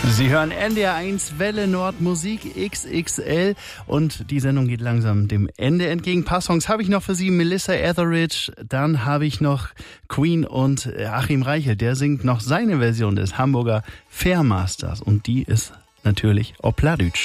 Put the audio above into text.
Sie hören NDR1 Welle Nord Musik XXL und die Sendung geht langsam dem Ende entgegen. Ein paar Songs habe ich noch für Sie. Melissa Etheridge, dann habe ich noch Queen und Achim Reichel. Der singt noch seine Version des Hamburger Fairmasters und die ist natürlich Opladütsch.